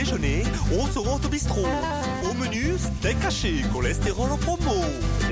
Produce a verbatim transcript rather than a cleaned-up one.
déjeuner, on se rend au bistrot. Au menu, steak haché, cholestérol en promo.